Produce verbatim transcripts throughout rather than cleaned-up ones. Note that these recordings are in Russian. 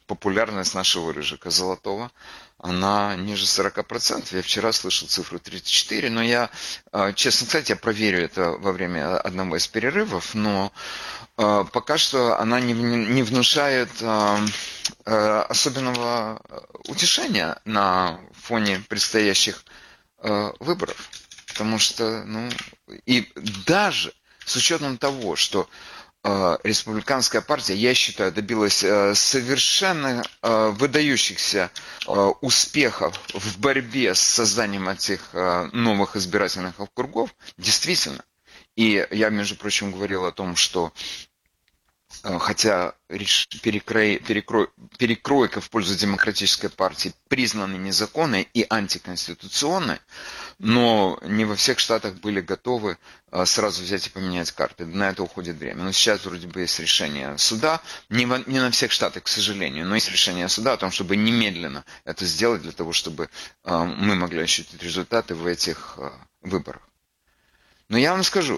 популярность нашего Рыжика Золотого, она ниже сорока процентов. Я вчера слышал цифру тридцать четыре, но я, честно сказать, я проверю это во время одного из перерывов, но пока что она не, не внушает особенного утешения на фоне предстоящих выборов. Потому что, ну, и даже с учетом того, что э, республиканская партия, я считаю, добилась э, совершенно э, выдающихся э, успехов в борьбе с созданием этих э, новых избирательных округов, действительно. И я, между прочим, говорил о том, что э, хотя перекрой, перекрой, перекройка в пользу демократической партии признаны незаконной и антиконституционной, но не во всех штатах были готовы сразу взять и поменять карты. На это уходит время. Но сейчас вроде бы есть решение суда, не, во, не на всех штатах, к сожалению, но есть решение суда о том, чтобы немедленно это сделать для того, чтобы мы могли ощутить результаты в этих выборах. Но я вам скажу,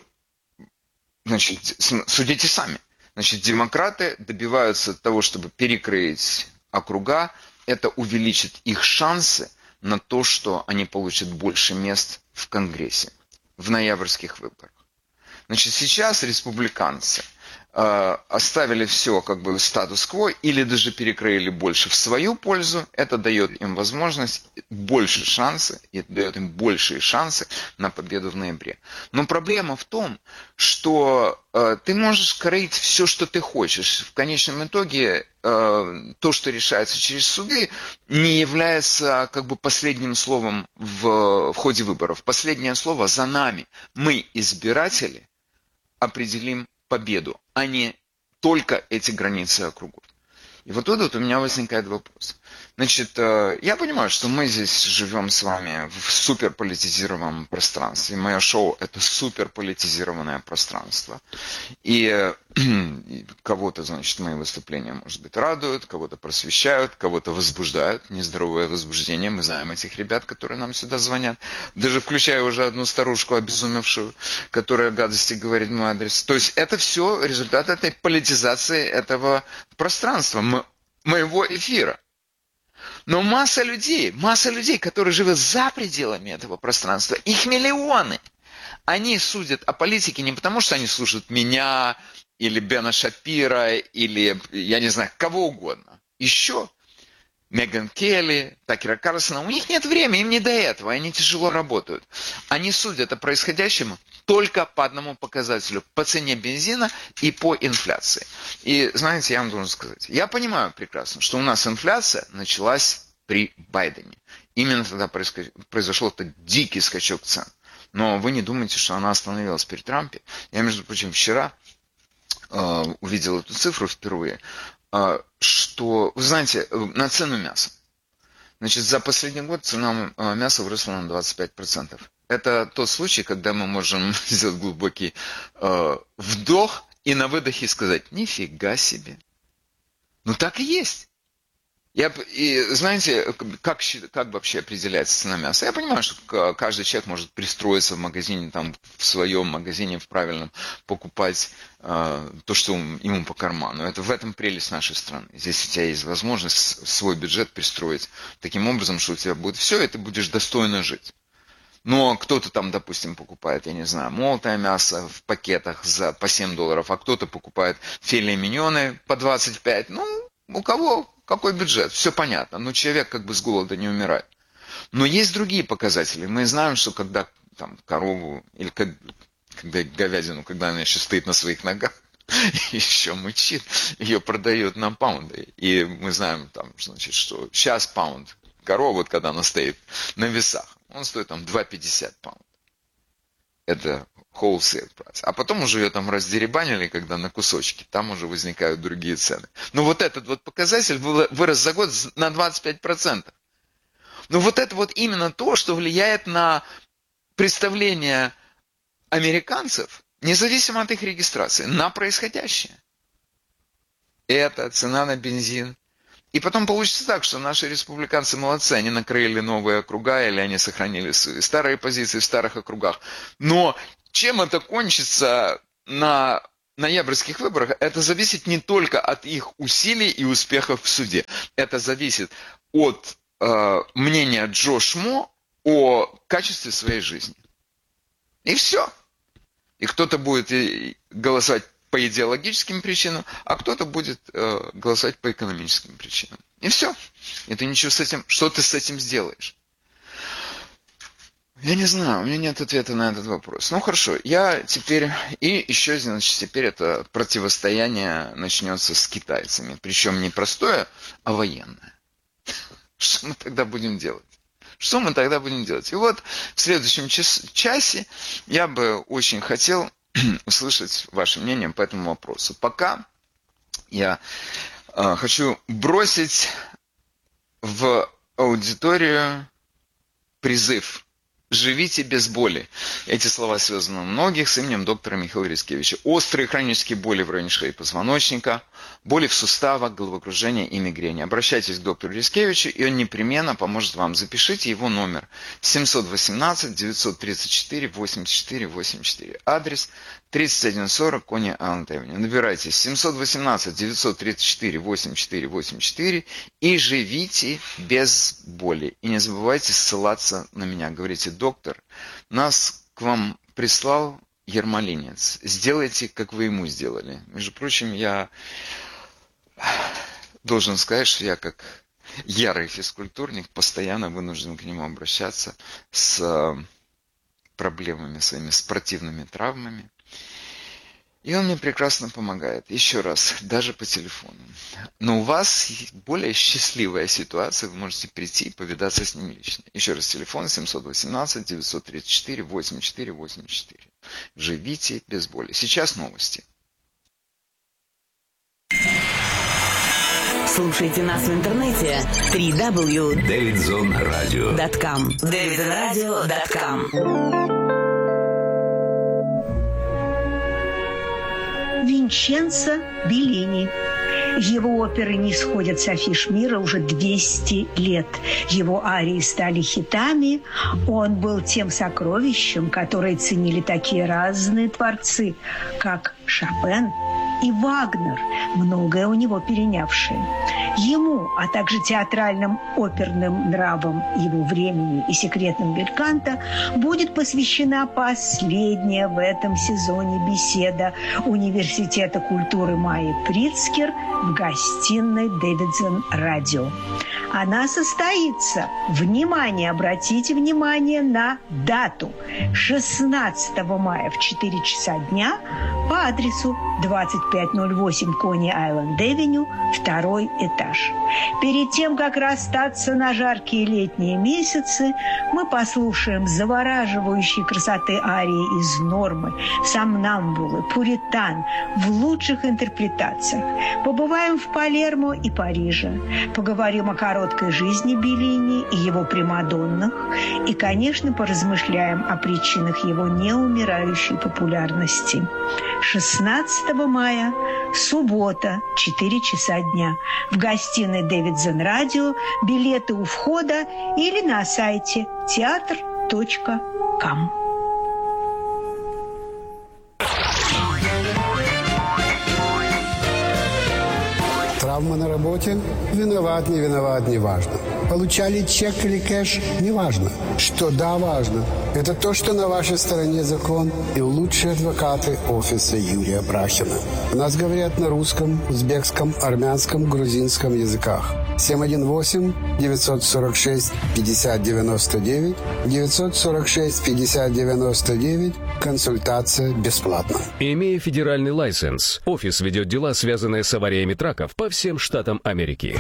значит, судите сами. Значит, демократы добиваются того, чтобы перекрыть округа, это увеличит их шансы на то, что они получат больше мест в Конгрессе в ноябрьских выборах. Значит, сейчас республиканцы э, оставили все как бы статус-кво или даже перекроили больше в свою пользу. Это дает им возможность, больше шансы, и это дает им большие шансы на победу в ноябре. Но проблема в том, что э, ты можешь кроить все, что ты хочешь. В конечном итоге э, то, что решается через суды, не является как бы последним словом в, в ходе выборов. Последнее слово за нами. Мы, избиратели, определим победу, а не только эти границы округов. И вот тут вот у меня возникает вопрос. Значит, я понимаю, что мы здесь живем с вами в суперполитизированном пространстве. Мое шоу – это суперполитизированное пространство. И кого-то, значит, мои выступления, может быть, радуют, кого-то просвещают, кого-то возбуждают. Нездоровое возбуждение. Мы знаем этих ребят, которые нам сюда звонят. Даже включая уже одну старушку обезумевшую, которая гадости говорит в мой адрес. То есть это все результат этой политизации этого пространства, моего эфира. Но масса людей, масса людей, которые живут за пределами этого пространства, их миллионы. Они судят о политике не потому, что они слушают меня, или Бена Шапира, или, я не знаю, кого угодно. Еще Меган Келли, Такера Карлсона, у них нет времени, им не до этого, они тяжело работают. Они судят о происходящем только по одному показателю, по цене бензина и по инфляции. И знаете, я вам должен сказать, я понимаю прекрасно, что у нас инфляция началась при Байдене. Именно тогда произошел этот дикий скачок цен. Но вы не думайте, что она остановилась при Трампе. Я, между прочим, вчера э, увидел эту цифру впервые, э, что, вы знаете, на цену мяса. Значит, за последний год цена мяса выросла на двадцать пять процентов. Это тот случай, когда мы можем сделать глубокий э, вдох и на выдохе сказать, нифига себе. Ну так и есть. Я, и знаете, как, как вообще определяется цена мяса? Я понимаю, что каждый человек может пристроиться в магазине, там, в своем магазине, в правильном, покупать э, то, что ему по карману. Это в этом прелесть нашей страны. Здесь у тебя есть возможность свой бюджет пристроить таким образом, что у тебя будет все, и ты будешь достойно жить. Но кто-то там, допустим, покупает, я не знаю, молотое мясо в пакетах за, по семь долларов, а кто-то покупает филе миньоны по двадцать пять. Ну, у кого какой бюджет, все понятно. Но человек как бы с голода не умирает. Но есть другие показатели. Мы знаем, что когда там, корову или как, когда говядину, когда она еще стоит на своих ногах, еще мычит, ее продают на паунды. И мы знаем, там, значит, что сейчас паунд коровы, вот когда она стоит на весах, он стоит там два пятьдесят паунд. Это wholesale price. А потом уже ее там раздеребанили, когда на кусочки, там уже возникают другие цены. Но вот этот вот показатель вырос за год на двадцать пять процентов. Но вот это вот именно то, что влияет на представление американцев, независимо от их регистрации, на происходящее. Это цена на бензин. И потом получится так, что наши республиканцы молодцы, они накрыли новые округа, или они сохранили свои старые позиции в старых округах. Но чем это кончится на ноябрьских выборах, это зависит не только от их усилий и успехов в суде. Это зависит от э, мнения Джо Шмо о качестве своей жизни. И все. И кто-то будет голосовать по идеологическим причинам, а кто-то будет э, голосовать по экономическим причинам. И все. И ты ничего с этим, что ты с этим сделаешь? Я не знаю, у меня нет ответа на этот вопрос. Ну хорошо, я теперь, и еще, значит, теперь это противостояние начнется с китайцами. Причем не простое, а военное. Что мы тогда будем делать? Что мы тогда будем делать? И вот в следующем час, часе я бы очень хотел услышать ваше мнение по этому вопросу. Пока я э, хочу бросить в аудиторию призыв. Живите без боли. Эти слова связаны у многих с именем доктора Михаила Рискевича. Острые хронические боли в районе шеи и позвоночника, боли в суставах, головокружение и мигрени. Обращайтесь к доктору Рискевичу, и он непременно поможет вам. Запишите его номер семь один восемь девять три четыре восемь четыре восемь четыре. Адрес тридцать один сорок Coney Island Avenue. Набирайте семь один восемь девять три четыре восемь четыре восемь четыре и живите без боли. И не забывайте ссылаться на меня. Говорите: доктор, нас к вам прислал Ермолинец. Сделайте, как вы ему сделали. Между прочим, я должен сказать, что я как ярый физкультурник постоянно вынужден к нему обращаться с проблемами своими, спортивными травмами. И он мне прекрасно помогает. Еще раз, даже по телефону. Но у вас более счастливая ситуация. Вы можете прийти и повидаться с ним лично. Еще раз, телефон семь один восемь девять три четыре восемь четыре восемь четыре. Живите без боли. Сейчас новости. Слушайте нас в интернете дабл ю дабл ю дабл ю точка дэвидзон радио точка ком дэвидзон радио точка ком. Винченцо Беллини. Его оперы не сходят с афиш мира уже двести лет. Его арии стали хитами. Он был тем сокровищем, которое ценили такие разные творцы, как Шопен и Вагнер, многое у него перенявшие. Ему, а также театральным оперным нравам его времени и секретным бельканто будет посвящена последняя в этом сезоне беседа Университета культуры Майи Прицкер в гостиной Дэвидзон Радио. Она состоится, внимание, обратите внимание на дату, шестнадцатого мая в четыре часа дня по адресу двадцать пять ноль восемь Coney Island Avenue, второй этаж. Перед тем, как расстаться на жаркие летние месяцы, мы послушаем завораживающей красоты арии из «Нормы», «Сомнамбулы», «Пуритан» в лучших интерпретациях. Побываем в Палермо и Париже. Поговорим о короткой жизни Беллини и его примадоннах. И, конечно, поразмышляем о причинах его неумирающей популярности. шестнадцатого мая, суббота, четыре часа дня. В гостиной Дэвидзон Радио. Билеты у входа или на сайте театр точка ком. Травма на работе? Виноват, не виноват, не важно. Получали чек или кэш? Не важно. Что да, важно. Это то, что на вашей стороне закон и лучшие адвокаты офиса Юрия Брахина. У нас говорят на русском, узбекском, армянском, грузинском языках. семь один восемь девятьсот сорок шесть пятьдесят девяносто девять девятьсот сорок шесть пятьдесят девяносто девять. Консультация бесплатна. Имея федеральный лайсенс, офис ведет дела, связанные с авариями траков по всем штатам Америки.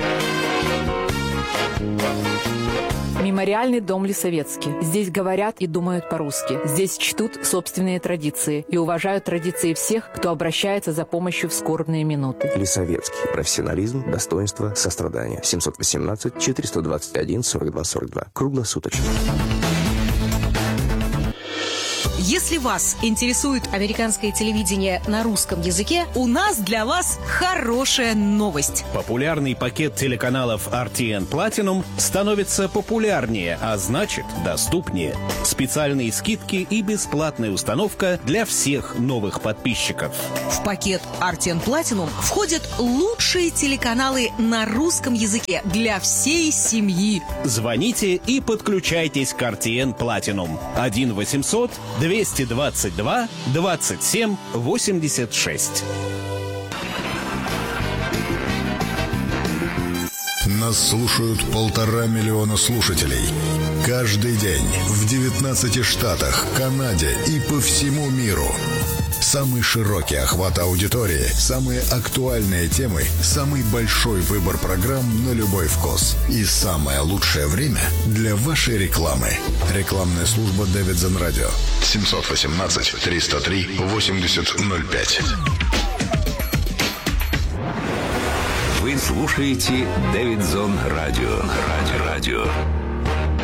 Мемориальный дом Лисовецкий. Здесь говорят и думают по-русски. Здесь чтут собственные традиции и уважают традиции всех, кто обращается за помощью в скорбные минуты. Лисовецкий. Профессионализм, достоинство, сострадание. семьсот восемнадцать четыреста двадцать один сорок два сорок два. Круглосуточно. Если вас интересует американское телевидение на русском языке, у нас для вас хорошая новость. Популярный пакет телеканалов ар ти эн Platinum становится популярнее, а значит доступнее. Специальные скидки и бесплатная установка для всех новых подписчиков. В пакет ар ти эн Platinum входят лучшие телеканалы на русском языке для всей семьи. Звоните и подключайтесь к ар ти эн Platinum. один восемьсот двести двадцать два двадцать семь восемьдесят шесть. Нас слушают полтора миллиона слушателей. Каждый день в девятнадцати штатах, Канаде и по всему миру. Самый широкий охват аудитории, самые актуальные темы, самый большой выбор программ на любой вкус. И самое лучшее время для вашей рекламы. Рекламная служба Davidson Radio. семьсот восемнадцать триста три восемьдесят ноль пять. Вы слушаете Davidson Radio. Радио. Радио.